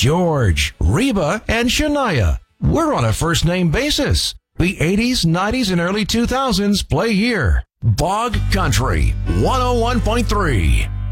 George, Reba, and Shania. We're on a first-name basis. The 80s, 90s, and early 2000s play here. Bog Country 101.3.